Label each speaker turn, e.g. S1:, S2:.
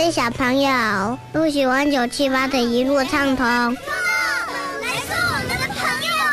S1: 位小朋友，不喜欢978的一路畅通。
S2: 来做我们的朋友。